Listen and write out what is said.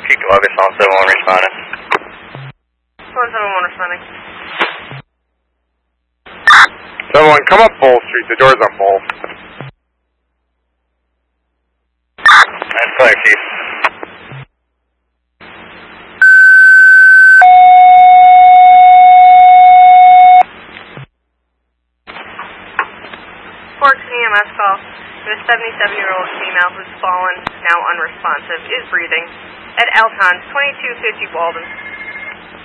Chico August on 71 responding. 171 responding. 71, come up Bull Street. The door's on Bull. That's clear, Chief. EMS call. The 77-year-old female who's fallen, now unresponsive, is breathing. At Alton, 2250 Walden.